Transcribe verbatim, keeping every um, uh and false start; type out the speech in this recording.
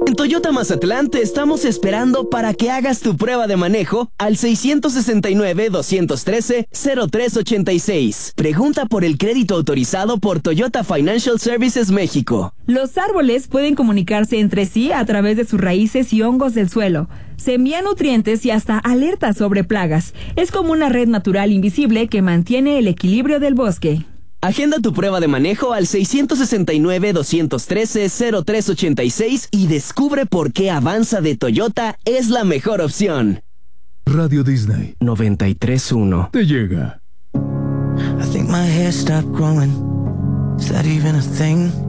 En Toyota Mazatlán te estamos esperando para que hagas tu prueba de manejo al seis seis nueve, dos uno tres, cero tres ocho seis. Pregunta por el crédito autorizado por Toyota Financial Services México. Los árboles pueden comunicarse entre sí a través de sus raíces y hongos del suelo. Se envían nutrientes y hasta alertas sobre plagas. Es como una red natural invisible que mantiene el equilibrio del bosque. Agenda tu prueba de manejo al seis seis nueve, dos uno tres, cero tres ocho seis y descubre por qué Avanza de Toyota es la mejor opción. Radio Disney noventa y tres punto uno te llega. I think my hair stopped growing. Is that even a thing?